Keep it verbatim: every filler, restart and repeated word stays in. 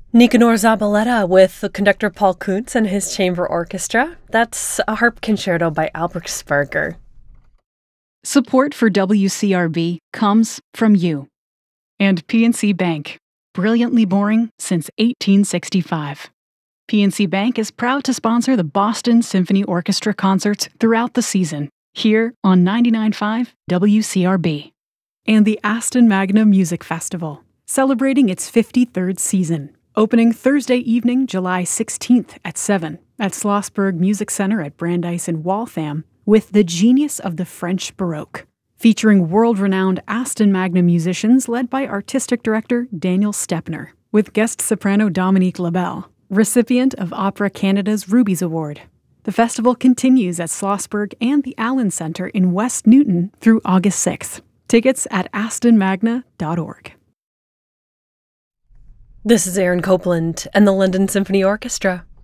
Nicanor Zabaleta with the conductor Paul Kuntz and his chamber orchestra. That's a harp concerto by Albrecht Sperger. Support for W C R B comes from you. And P N C Bank, brilliantly boring since eighteen sixty-five. P N C Bank is proud to sponsor the Boston Symphony Orchestra concerts throughout the season, here on ninety-nine point five W C R B. And the Aston Magna Music Festival, celebrating its fifty-third season, opening Thursday evening, July sixteenth at seven at Schlossberg Music Center at Brandeis in Waltham with The Genius of the French Baroque, featuring world-renowned Aston Magna musicians led by artistic director Daniel Stepner, with guest soprano Dominique Labelle, recipient of Opera Canada's Rubies Award. The festival continues at Schlossberg and the Allen Center in West Newton through August sixth. Tickets at aston magna dot org. This is Aaron Copeland and the London Symphony Orchestra.